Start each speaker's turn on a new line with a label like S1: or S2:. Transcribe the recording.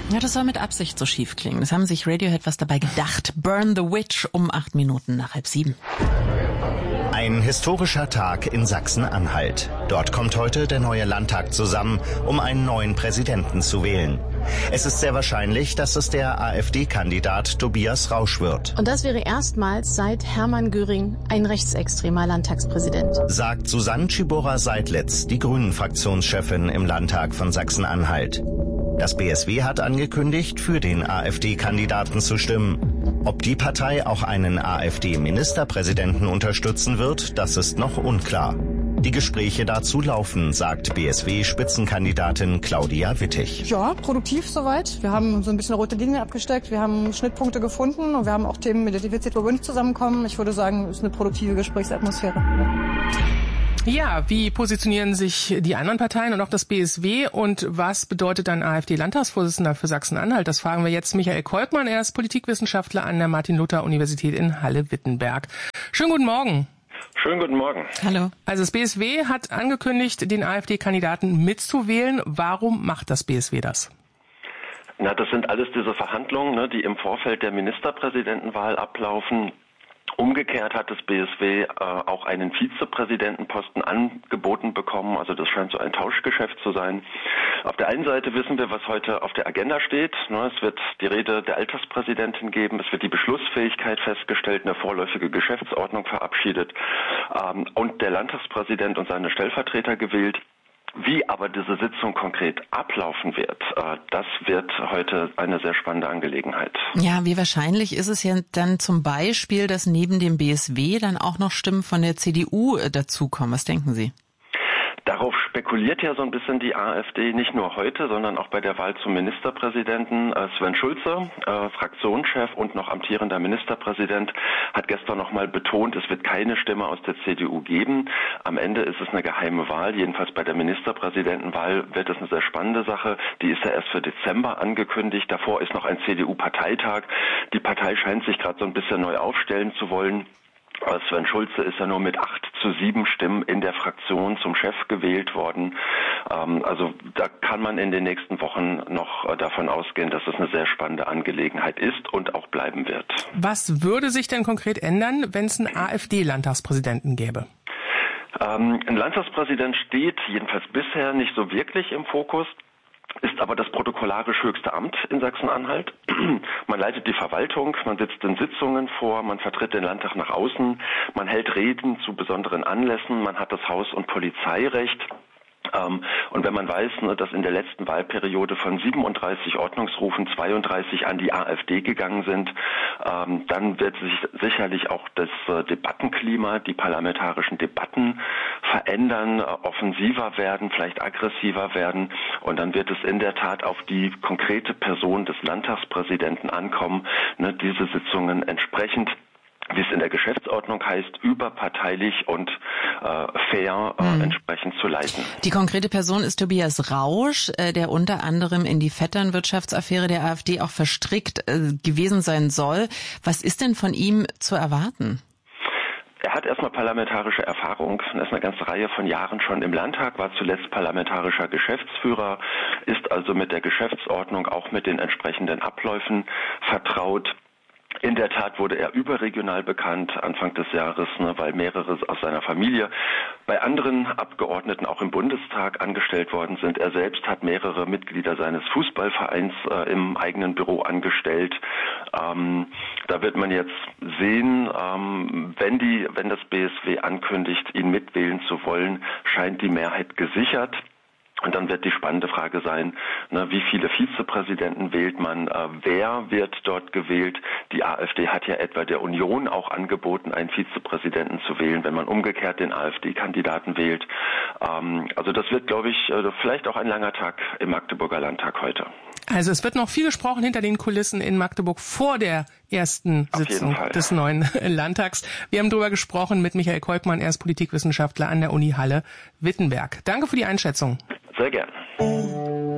S1: Ja, das soll mit Absicht so schief klingen. Das haben sich Radiohead was dabei gedacht. Burn the Witch um 8 Minuten nach 6:30.
S2: Ein historischer Tag in Sachsen-Anhalt. Dort kommt heute der neue Landtag zusammen, um einen neuen Präsidenten zu wählen. Es ist sehr wahrscheinlich, dass es der AfD-Kandidat Tobias Rausch wird.
S3: Und das wäre erstmals seit Hermann Göring ein rechtsextremer Landtagspräsident.
S2: Sagt Susanne Tschiborra-Seidlitz, die Grünen-Fraktionschefin im Landtag von Sachsen-Anhalt. Das BSW hat angekündigt, für den AfD-Kandidaten zu stimmen. Ob die Partei auch einen AfD-Ministerpräsidenten unterstützen wird, das ist noch unklar. Die Gespräche dazu laufen, sagt BSW-Spitzenkandidatin Claudia Wittig.
S4: Ja, produktiv soweit. Wir haben so ein bisschen rote Linien abgesteckt, wir haben Schnittpunkte gefunden und wir haben auch Themen identifiziert, wo wir nicht zusammenkommen. Ich würde sagen, es ist eine produktive Gesprächsatmosphäre.
S5: Ja, wie positionieren sich die anderen Parteien und auch das BSW und was bedeutet ein AfD-Landtagsvorsitzender für Sachsen-Anhalt? Das fragen wir jetzt Michael Kolkmann. Er ist Politikwissenschaftler an der Martin-Luther-Universität in Halle-Wittenberg. Schönen guten Morgen.
S6: Schönen guten Morgen.
S1: Hallo.
S5: Also das BSW hat angekündigt, den AfD-Kandidaten mitzuwählen. Warum macht das BSW das?
S6: Na, das sind alles diese Verhandlungen, die im Vorfeld der Ministerpräsidentenwahl ablaufen. Umgekehrt hat das BSW auch einen Vizepräsidentenposten angeboten bekommen. Also das scheint so ein Tauschgeschäft zu sein. Auf der einen Seite wissen wir, was heute auf der Agenda steht. Es wird die Rede der Alterspräsidentin geben. Es wird die Beschlussfähigkeit festgestellt, eine vorläufige Geschäftsordnung verabschiedet und der Landtagspräsident und seine Stellvertreter gewählt. Wie aber diese Sitzung konkret ablaufen wird, das wird heute eine sehr spannende Angelegenheit.
S1: Ja, wie wahrscheinlich ist es ja dann zum Beispiel, dass neben dem BSW dann auch noch Stimmen von der CDU dazukommen? Was denken Sie?
S6: Darauf spekuliert ja so ein bisschen die AfD, nicht nur heute, sondern auch bei der Wahl zum Ministerpräsidenten. Sven Schulze, Fraktionschef und noch amtierender Ministerpräsident, hat gestern nochmal betont, es wird keine Stimme aus der CDU geben. Am Ende ist es eine geheime Wahl. Jedenfalls bei der Ministerpräsidentenwahl wird es eine sehr spannende Sache. Die ist ja erst für Dezember angekündigt. Davor ist noch ein CDU-Parteitag. Die Partei scheint sich gerade so ein bisschen neu aufstellen zu wollen. Sven Schulze ist ja nur mit 8:7 Stimmen in der Fraktion zum Chef gewählt worden. Also da kann man in den nächsten Wochen noch davon ausgehen, dass es eine sehr spannende Angelegenheit ist und auch bleiben wird.
S5: Was würde sich denn konkret ändern, wenn es einen AfD-Landtagspräsidenten gäbe?
S6: Ein Landtagspräsident steht jedenfalls bisher nicht so wirklich im Fokus. Ist aber das protokollarisch höchste Amt in Sachsen-Anhalt. Man leitet die Verwaltung, man sitzt in Sitzungen vor, man vertritt den Landtag nach außen, man hält Reden zu besonderen Anlässen, man hat das Haus- und Polizeirecht. Und wenn man weiß, dass in der letzten Wahlperiode von 37 Ordnungsrufen 32 an die AfD gegangen sind, dann wird sich sicherlich auch das Debattenklima, die parlamentarischen Debatten verändern, offensiver werden, vielleicht aggressiver werden. Und dann wird es in der Tat auf die konkrete Person des Landtagspräsidenten ankommen, diese Sitzungen entsprechend, wie es in der Geschäftsordnung heißt, überparteilich und fair entsprechend zu leiten.
S1: Die konkrete Person ist Tobias Rausch, der unter anderem in die Vetternwirtschaftsaffäre der AfD auch verstrickt gewesen sein soll. Was ist denn von ihm zu erwarten?
S6: Er hat erstmal parlamentarische Erfahrung, er ist eine ganze Reihe von Jahren schon im Landtag, war zuletzt parlamentarischer Geschäftsführer, ist also mit der Geschäftsordnung, auch mit den entsprechenden Abläufen vertraut. In der Tat wurde er überregional bekannt Anfang des Jahres, weil mehrere aus seiner Familie bei anderen Abgeordneten auch im Bundestag angestellt worden sind. Er selbst hat mehrere Mitglieder seines Fußballvereins im eigenen Büro angestellt. Da wird man jetzt sehen, wenn das BSW ankündigt, ihn mitwählen zu wollen, scheint die Mehrheit gesichert. Und dann wird die spannende Frage sein, wie viele Vizepräsidenten wählt man, wer wird dort gewählt? Die AfD hat ja etwa der Union auch angeboten, einen Vizepräsidenten zu wählen, wenn man umgekehrt den AfD-Kandidaten wählt. Also das wird, glaube ich, vielleicht auch ein langer Tag im Magdeburger Landtag heute.
S5: Also es wird noch viel gesprochen hinter den Kulissen in Magdeburg vor der ersten Sitzung des neuen Landtags. Wir haben darüber gesprochen mit Michael Kolkmann, er ist Politikwissenschaftler an der Uni Halle-Wittenberg. Danke für die Einschätzung.
S6: Sehr gerne.